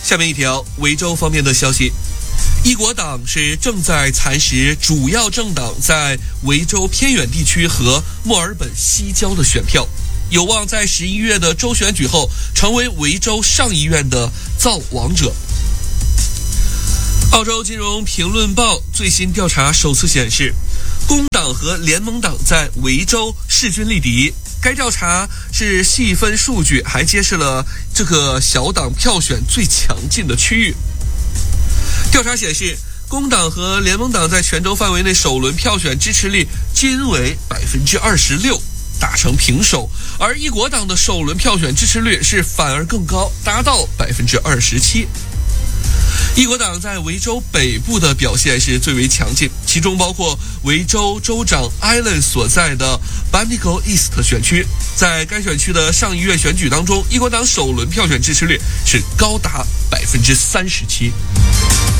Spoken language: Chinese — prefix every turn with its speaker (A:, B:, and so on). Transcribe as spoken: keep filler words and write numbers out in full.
A: 下面一条维州方面的消息，一国党是正在蚕食主要政党在维州偏远地区和墨尔本西郊的选票，有望在十一月的州选举后成为维州上议院的造王者。澳洲金融评论报最新调查首次显示，工党和联盟党在维州势均力敌。该调查是细分数据，还揭示了这个小党票选最强劲的区域。调查显示，工党和联盟党在全州范围内首轮票选支持率均为 百分之二十六， 打成平手，而一国党的首轮票选支持率是反而更高，达到 百分之二十七。一国党在维州北部的表现是最为强劲，其中包括维州州长 Island 所在的 Bendigo East 选区。在该选区的上议院选举当中，一国党首轮票选支持率是高达 百分之三十七。